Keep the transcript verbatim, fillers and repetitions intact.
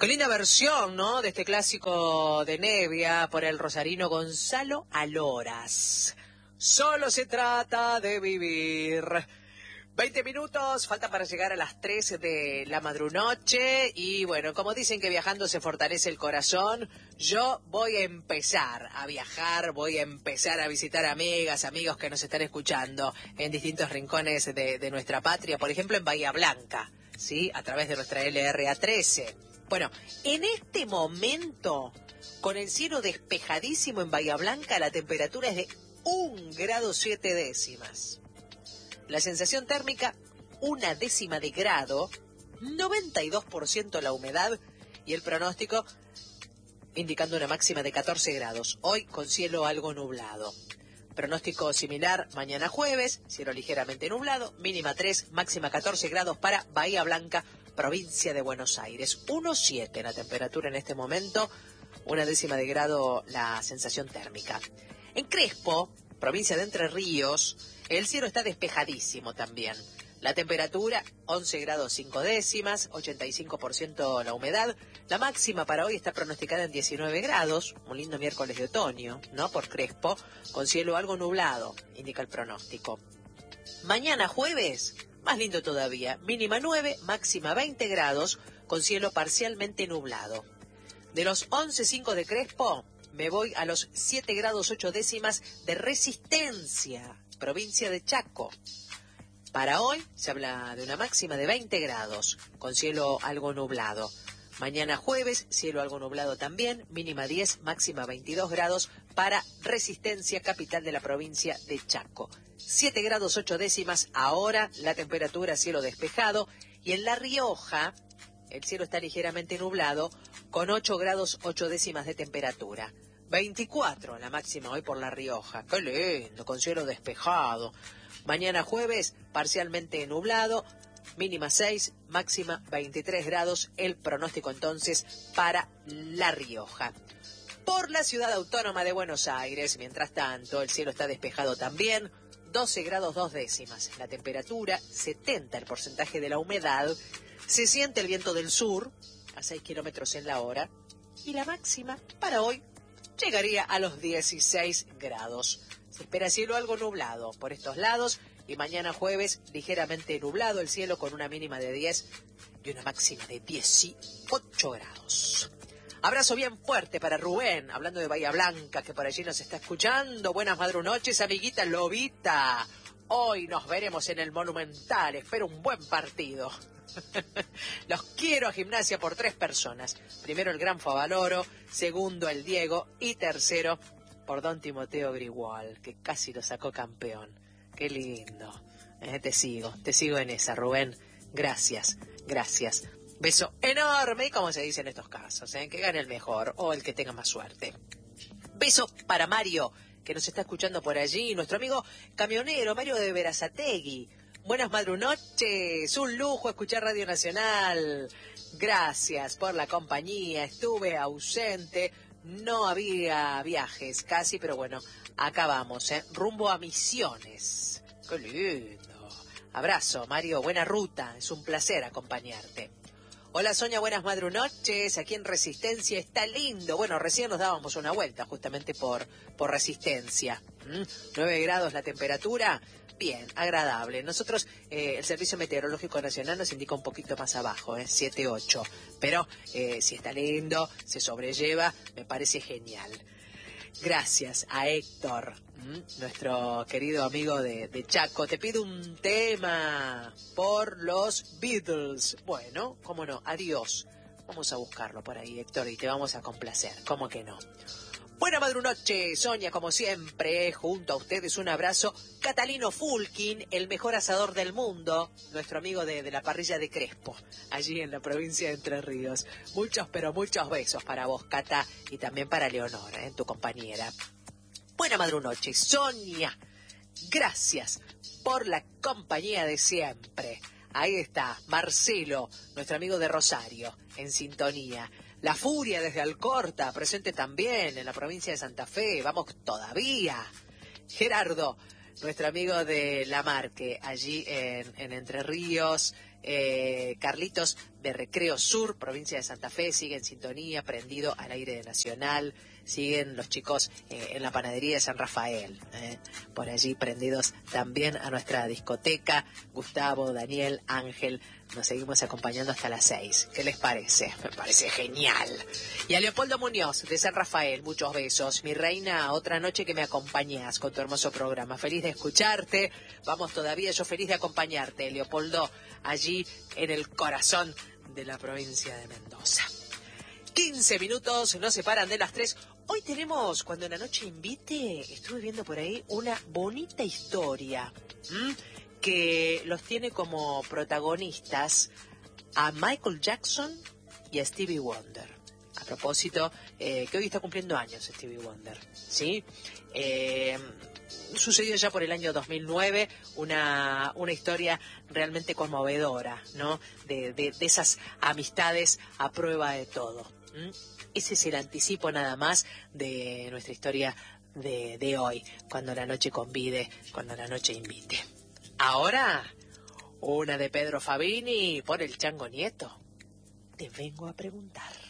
Qué linda versión, ¿no?, de este clásico de Nevia por el rosarino Gonzalo Aloras. Solo se trata de vivir. veinte minutos, falta para llegar a las tres de la madrunoche. Y bueno, como dicen que viajando se fortalece el corazón, yo voy a empezar a viajar, voy a empezar a visitar amigas, amigos que nos están escuchando en distintos rincones de, de nuestra patria. Por ejemplo, en Bahía Blanca, ¿sí?, a través de nuestra L R A trece. Bueno, en este momento, con el cielo despejadísimo en Bahía Blanca, la temperatura es de un grado siete décimas. La sensación térmica, una décima de grado, noventa y dos por ciento la humedad y el pronóstico indicando una máxima de catorce grados. Hoy con cielo algo nublado. Pronóstico similar mañana jueves, cielo ligeramente nublado, mínima tres, máxima catorce grados para Bahía Blanca, provincia de Buenos Aires. uno coma siete la temperatura en este momento, una décima de grado la sensación térmica. En Crespo, provincia de Entre Ríos, el cielo está despejadísimo también. La temperatura, once grados cinco décimas, ochenta y cinco por ciento la humedad. La máxima para hoy está pronosticada en diecinueve grados, un lindo miércoles de otoño, ¿no?, por Crespo, con cielo algo nublado, indica el pronóstico. Mañana jueves, más lindo todavía, mínima nueve, máxima veinte grados, con cielo parcialmente nublado. De los once coma cinco de Crespo, me voy a los siete grados ocho décimas de Resistencia, provincia de Chaco. Para hoy se habla de una máxima de veinte grados, con cielo algo nublado. Mañana jueves, cielo algo nublado también, mínima diez, máxima veintidós grados para Resistencia, capital de la provincia de Chaco. siete grados ocho décimas ahora, la temperatura cielo despejado. Y en La Rioja, el cielo está ligeramente nublado, con ocho grados ocho décimas de temperatura. veinticuatro la máxima hoy por La Rioja. ¡Qué lindo! Con cielo despejado. Mañana jueves, parcialmente nublado, mínima seis, máxima veintitrés grados. El pronóstico entonces para La Rioja. Por la ciudad autónoma de Buenos Aires, mientras tanto, el cielo está despejado también, doce grados dos décimas. La temperatura, setenta el porcentaje de la humedad. Se siente el viento del sur, a seis kilómetros en la hora. Y la máxima para hoy llegaría a los dieciséis grados. Se espera cielo algo nublado por estos lados. Y mañana jueves, ligeramente nublado el cielo con una mínima de diez y una máxima de dieciocho grados. Abrazo bien fuerte para Rubén, hablando de Bahía Blanca, que por allí nos está escuchando. Buenas madrunoches, amiguita Lobita. Hoy nos veremos en el Monumental. Espero un buen partido. Los quiero a Gimnasia por tres personas. Primero el gran Favaloro, segundo el Diego y tercero por don Timoteo Grigual, que casi lo sacó campeón. Qué lindo. Eh, te sigo, te sigo en esa, Rubén. Gracias, gracias. Beso enorme, y como se dice en estos casos, ¿eh?, que gane el mejor o el que tenga más suerte. Beso para Mario, que nos está escuchando por allí, nuestro amigo camionero, Mario de Berazategui. Buenas madrunoches, un lujo escuchar Radio Nacional. Gracias por la compañía, estuve ausente, no había viajes casi, pero bueno, acá vamos, ¿eh? Rumbo a Misiones. ¡Qué lindo! Abrazo, Mario, buena ruta, es un placer acompañarte. Hola Sonia, buenas madrunoches, aquí en Resistencia está lindo. Bueno, recién nos dábamos una vuelta justamente por, por Resistencia. ¿Mm? nueve grados la temperatura, bien, agradable. Nosotros, eh, el Servicio Meteorológico Nacional nos indica un poquito más abajo, ¿eh? siete, ocho. Pero eh, si está lindo, se sobrelleva, me parece genial. Gracias a Héctor, ¿m? nuestro querido amigo de, de Chaco. Te pido un tema por los Beatles. Bueno, cómo no, adiós. Vamos a buscarlo por ahí, Héctor, y te vamos a complacer. ¿Cómo que no? Buena madrunoche, Sonia, como siempre, junto a ustedes un abrazo. Catalino Fulkin, el mejor asador del mundo, nuestro amigo de, de la parrilla de Crespo, allí en la provincia de Entre Ríos. Muchos, pero muchos besos para vos, Cata, y también para Leonora, ¿eh?, tu compañera. Buena madrunoche, Sonia. Gracias por la compañía de siempre. Ahí está, Marcelo, nuestro amigo de Rosario, en sintonía. La Furia desde Alcorta, presente también en la provincia de Santa Fe. Vamos todavía. Gerardo, nuestro amigo de La Marque, allí en, en Entre Ríos, Eh, Carlitos de Recreo Sur, provincia de Santa Fe, sigue en sintonía, prendido al aire de Nacional. Siguen los chicos eh, en la panadería de San Rafael, eh, por allí prendidos también a nuestra discoteca. Gustavo, Daniel, Ángel, nos seguimos acompañando hasta las seis. ¿Qué les parece? Me parece genial. Y a Leopoldo Muñoz de San Rafael, muchos besos. Mi reina, otra noche que me acompañas con tu hermoso programa. Feliz de escucharte. Vamos todavía, yo feliz de acompañarte, Leopoldo, allí en el corazón de la provincia de Mendoza. quince minutos nos separan de las tres. Hoy tenemos, cuando en la noche invite, estuve viendo por ahí una bonita historia ¿m? que los tiene como protagonistas a Michael Jackson y a Stevie Wonder. A propósito, eh, que hoy está cumpliendo años Stevie Wonder, ¿sí? Eh, sucedió ya por el año dos mil nueve, una, una historia realmente conmovedora, ¿no? De, de, de esas amistades a prueba de todo. ¿Mm? Ese es el anticipo nada más de nuestra historia de, de hoy, cuando la noche convide, cuando la noche invite. Ahora, una de Pedro Fabini por el Chango Nieto. Te vengo a preguntar.